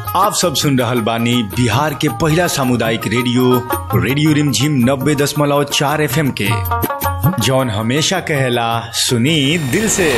आप सब सुन रहल बानी बिहार के पहला सामुदायिक रेडियो रिमझिम 90.4 FM के, जौन हमेशा कहेला सुनी दिल से।